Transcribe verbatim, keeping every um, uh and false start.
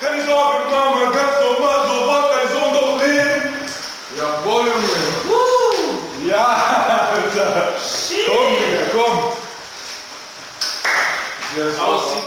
Keine Sorge, Mama, ganz normal, so macht dein Sohn doch leben. Jawohl, Junge. Ja, Alter. Komm, Digga, komm. Yes,